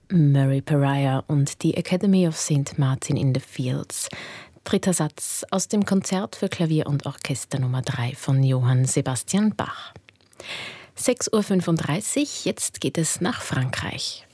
Murray Pariah und die Academy of St. Martin in the Fields. Dritter Satz aus dem Konzert für Klavier und Orchester Nummer 3 von Johann Sebastian Bach. 6:35 Uhr, jetzt geht es nach Frankreich.